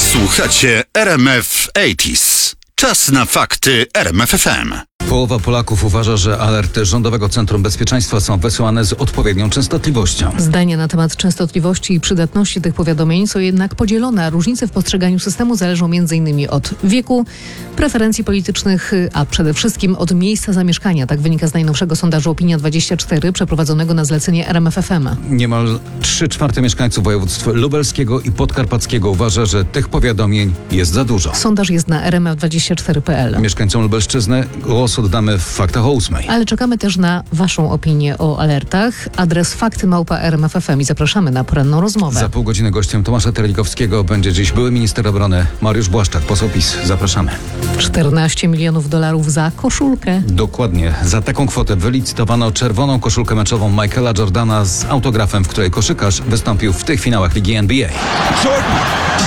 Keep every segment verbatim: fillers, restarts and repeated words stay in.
Słuchacie R M F osiemdziesiąt. Czas na fakty R M F F M. Połowa Polaków uważa, że alerty Rządowego Centrum Bezpieczeństwa są wysyłane z odpowiednią częstotliwością. Zdania na temat częstotliwości i przydatności tych powiadomień są jednak podzielone, a różnice w postrzeganiu systemu zależą m in od wieku, preferencji politycznych, a przede wszystkim od miejsca zamieszkania. Tak wynika z najnowszego sondażu Opinia dwadzieścia cztery przeprowadzonego na zlecenie R M F F M. Niemal trzy czwarte mieszkańców województw lubelskiego i podkarpackiego uważa, że tych powiadomień jest za dużo. Sondaż jest na r m f dwadzieścia cztery kropka p l. Mieszkańcom Lubelszczyzny głos oddamy w faktach o ósmej. Ale czekamy też na Waszą opinię o alertach. Adres fakty małpa r m f f m i zapraszamy na poranną rozmowę. Za pół godziny gościem Tomasza Terlikowskiego będzie dziś były minister obrony Mariusz Błaszczak, poseł PiS. Zapraszamy. czternaście milionów dolarów za koszulkę. Dokładnie. Za taką kwotę wylicytowano czerwoną koszulkę meczową Michaela Jordana z autografem, w której koszykarz wystąpił w tych finałach Ligi N B A. Jordan,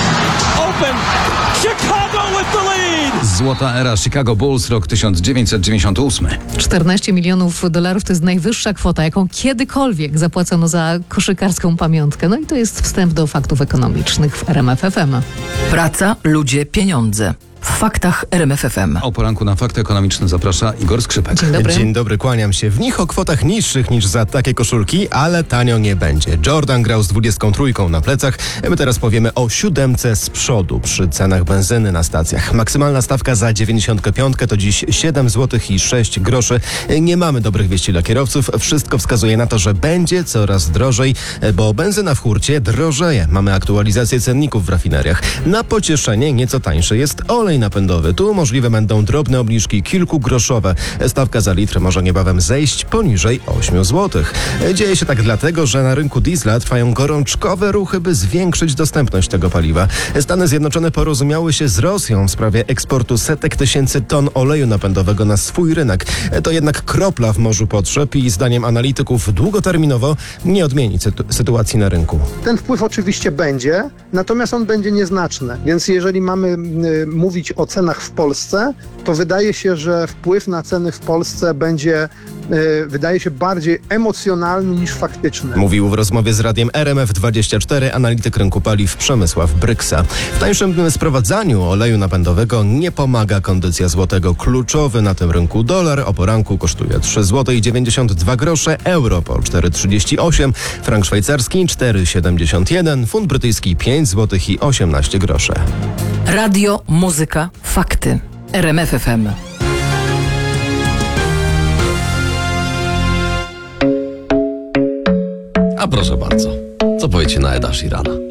open, Chicago with the lead! Złota era Chicago Bulls, rok tysiąc dziewięćset dziewięćdziesiąty ósmy. czternaście milionów dolarów to jest najwyższa kwota, jaką kiedykolwiek zapłacono za koszykarską pamiątkę. No i to jest wstęp do faktów ekonomicznych w R M F F M. Praca, ludzie, pieniądze. W faktach R M F F M. O poranku na fakty ekonomiczne zaprasza Igor Skrzypek. Dzień dobry. Dzień dobry, kłaniam się. W nich o kwotach niższych niż za takie koszulki, ale tanio nie będzie. Jordan grał z dwudziestką trójką na plecach. My teraz powiemy o siódemce z przodu przy cenach benzyny na stacjach. Maksymalna stawka za dziewięćdziesiątkę pięć to dziś siedem złotych i sześć groszy. Nie mamy dobrych wieści dla kierowców. Wszystko wskazuje na to, że będzie coraz drożej, bo benzyna w hurcie drożeje. Mamy aktualizację cenników w rafineriach. Na pocieszenie nieco tańszy jest olej napędowy. Tu możliwe będą drobne obniżki kilkugroszowe. Stawka za litr może niebawem zejść poniżej osiem złotych. Dzieje się tak dlatego, że na rynku diesla trwają gorączkowe ruchy, by zwiększyć dostępność tego paliwa. Stany Zjednoczone porozumiały się z Rosją w sprawie eksportu setek tysięcy ton oleju napędowego na swój rynek. To jednak kropla w morzu potrzeb i zdaniem analityków długoterminowo nie odmieni sytu- sytuacji na rynku. Ten wpływ oczywiście będzie, natomiast on będzie nieznaczny. Więc jeżeli mamy y, mówić o cenach w Polsce, to wydaje się, że wpływ na ceny w Polsce będzie, y, wydaje się, bardziej emocjonalny niż faktyczny. Mówił w rozmowie z radiem R M F dwadzieścia cztery analityk rynku paliw Przemysław Bryksa. W tańszym sprowadzaniu oleju napędowego nie pomaga kondycja złotego. Kluczowy na tym rynku dolar o poranku kosztuje trzy złote i dziewięćdziesiąt dwa grosze, euro po cztery złote trzydzieści osiem, frank szwajcarski cztery złote siedemdziesiąt jeden, funt brytyjski pięć złotych i osiemnaście groszy. Radio, muzyka, fakty. R M F F M. A proszę bardzo, co powiecie na Eda Sheerana?